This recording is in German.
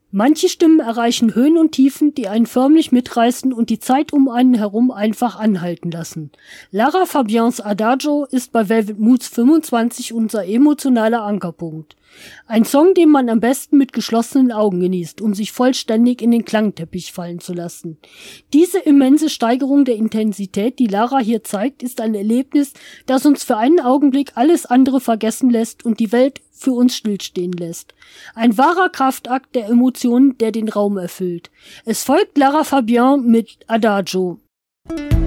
Manche Stimmen erreichen Höhen und Tiefen, die einen förmlich mitreißen und die Zeit um einen herum einfach anhalten lassen. Lara Fabians Adagio ist bei Velvet Moods 25 unser emotionaler Ankerpunkt. Ein Song, den man am besten mit geschlossenen Augen genießt, um sich vollständig in den Klangteppich fallen zu lassen. Diese immense Steigerung der Intensität, die Lara hier zeigt, ist ein Erlebnis, das uns für einen Augenblick alles andere vergessen lässt und die Welt für uns stillstehen lässt. Ein wahrer Kraftakt der Emotionen, der den Raum erfüllt. Es folgt Lara Fabian mit Adagio.